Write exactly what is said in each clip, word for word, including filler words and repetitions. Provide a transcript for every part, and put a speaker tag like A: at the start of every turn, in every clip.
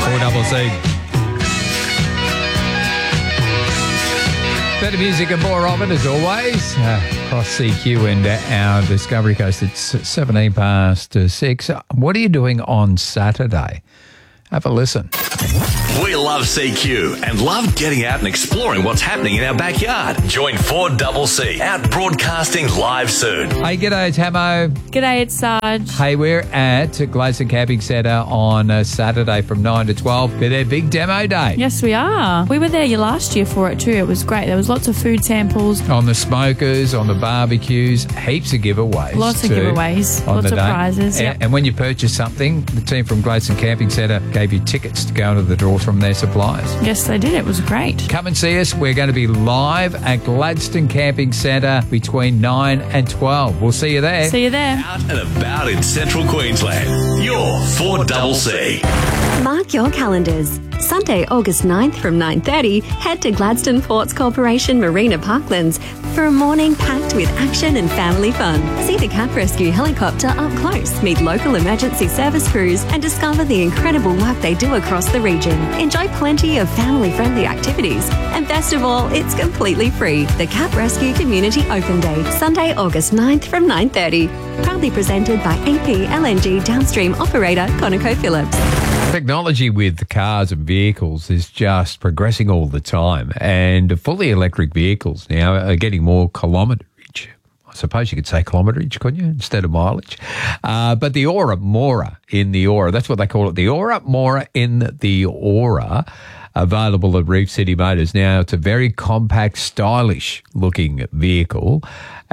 A: four double C. Better music and more of it, as always, uh, across C Q and our Discovery Coast. It's seventeen past six. What are you doing on Saturday? Have a listen.
B: We love C Q and love getting out and exploring what's happening in our backyard. Join four double C, out broadcasting live soon.
A: Hey, g'day, it's Hamo.
C: G'day, it's Sarge.
A: Hey, we're at Gladstone Camping Centre on uh, Saturday from nine to twelve for their big demo day.
C: Yes, we are. We were there last year for it too. It was great. There was lots of food samples.
A: On the smokers, on the barbecues, heaps of giveaways.
C: Lots of
A: too,
C: giveaways.
A: on
C: Lots
A: the
C: of
A: day.
C: prizes.
A: And,
C: Yep.
A: and when you purchase something, the team from Gladstone Camping Centre gave you tickets to go into the draw from their suppliers.
C: Yes, they did. It was great.
A: Come and see us. We're going to be live at Gladstone Camping Centre between nine and twelve. We'll see you there.
C: See you there.
B: Out and about in central Queensland. You're four double C.
D: Mark your calendars. Sunday, August ninth from nine thirty, head to Gladstone Ports Corporation Marina Parklands for a morning packed with action and family fun. See the Cap Rescue helicopter up close, meet local emergency service crews, and discover the incredible work they do across the region. Enjoy plenty of family-friendly activities. And best of all, it's completely free. The Cap Rescue Community Open Day, Sunday, August ninth from nine thirty. Proudly presented by A P L N G downstream operator ConocoPhillips.
A: Technology with cars and vehicles is just progressing all the time, and fully electric vehicles now are getting more kilometerage. I suppose you could say kilometerage, couldn't you, instead of mileage? Uh, but the Aura Mora in the Aura, that's what they call it, the Aura Mora in the Aura, available at Reef City Motors. Now, it's a very compact, stylish-looking vehicle,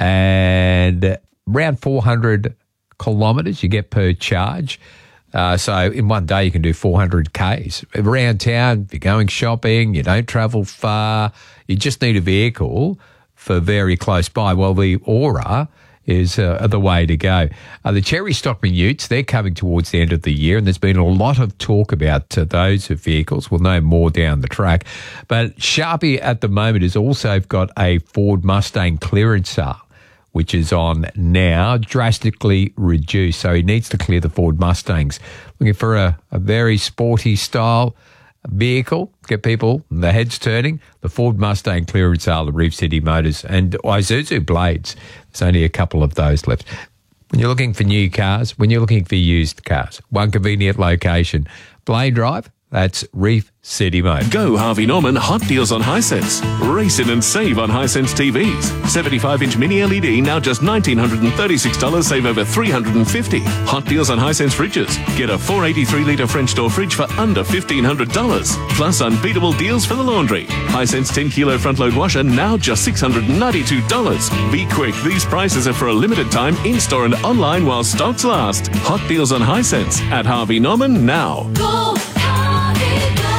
A: and around four hundred kilometres you get per charge. Uh, so in one day you can do four hundred kays. Around town, if you're going shopping, you don't travel far, you just need a vehicle for very close by. Well, the Aura is uh, the way to go. Uh, the Cherry Stockman Utes, they're coming towards the end of the year, and there's been a lot of talk about uh, those vehicles. We'll know more down the track. But Sharpie at the moment has also got a Ford Mustang clearance sale, which is on now, drastically reduced. So he needs to clear the Ford Mustangs. Looking for a, a very sporty style vehicle, get people, their heads turning. The Ford Mustang clearance sale at Reef City Motors and Isuzu Blades. There's only a couple of those left. When you're looking for new cars, when you're looking for used cars, one convenient location, Blade Drive, that's Reef City Motors.
E: Go Harvey Norman Hot Deals on Hisense. Race in and save on Hisense T Vs. seventy-five inch mini L E D now just one thousand nine hundred thirty-six dollars, save over three hundred fifty dollars. Hot Deals on Hisense fridges. Get a four eighty-three litre French door fridge for under fifteen hundred dollars. Plus unbeatable deals for the laundry. Hisense ten kilo front load washer now just six hundred ninety-two dollars. Be quick, these prices are for a limited time in-store and online while stocks last. Hot Deals on Hisense at Harvey Norman now.
F: Go, Harvey, go.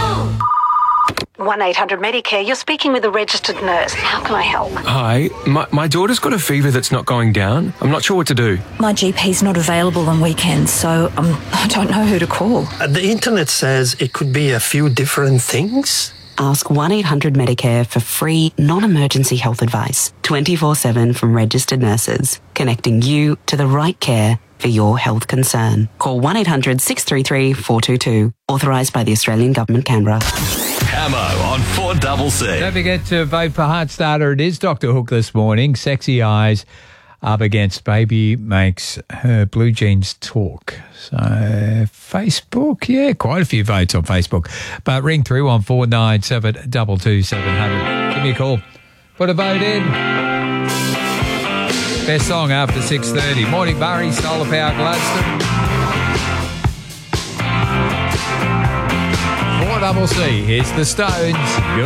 G: one eight hundred Medicare, you're speaking with a registered nurse. How can I help?
H: Hi, my, my daughter's got a fever that's not going down. I'm not sure what to do.
I: My G P's not available on weekends, so um, I don't know who to call.
J: Uh, the internet says it could be a few different things.
K: Ask one eight hundred Medicare for free, non-emergency health advice, twenty-four seven from registered nurses, connecting you to the right care for your health concern. Call one eight hundred six three three four two two, authorised by the Australian Government, Canberra.
B: Hamo on four double C.
A: Don't forget to vote for Heartstarter. It is Doctor Hook this morning. Sexy Eyes up against Baby Makes Her Blue Jeans Talk. So, Facebook, yeah, quite a few votes on Facebook. But ring through on four nine seven two two seven zero zero. Give me a call. Put a vote in. Best song after six thirty. Morning, Murray, Solar Power, Gladstone. four double C. Here's the Stones.